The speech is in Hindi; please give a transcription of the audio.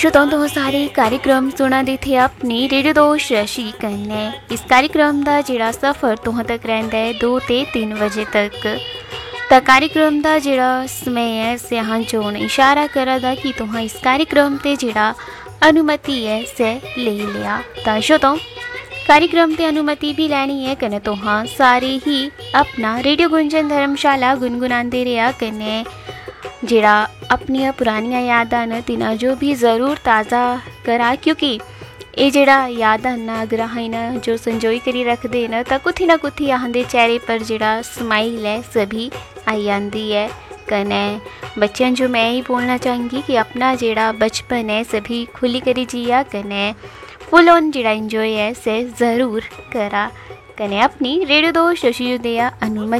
श्रोताओं तो सारे कार्यक्रम सुना दे थे अपने रेडियो दोस्त शशि कन्ने। इस कार्यक्रम का जिहड़ा सफ़र तुहां तक रहिंदा है 2 ते 3 बजे तक। तो कार्यक्रम का जिहड़ा समय है स्याहां चोन इशारा करा दा कि तुहां इस कार्यक्रम ते जिहड़ा अनुमति है से ले लिया। तो श्रोताओं कार्यक्रम ते अनुमति भी लैनी है कने तुहां सारे ही अपना रेडियो गुंजन धर्मशाला गुनगुनाते रहा कने जिहड़ा अपनिया पुरानिया यादां न तिन्हां जो भी ज़रूर ताज़ा करा, क्योंकि ये जिहड़ा यादां न अगर अस इन्हां जो संजोई करी रखदे न तो कुछ ना कुछ अहां चेहरे पर जिहड़ा स्माइल है सभी आई आती है। कने बच्चों जो मैं ही बोलना चाहूँगी कि अपना जिहड़ा बचपन है सभी खुली करी जिया कने फुल ऑन जिहड़ा इंजॉय है से ज़रूर करा कने अपनी रेडियो दोस्त शशि दिया अनुमति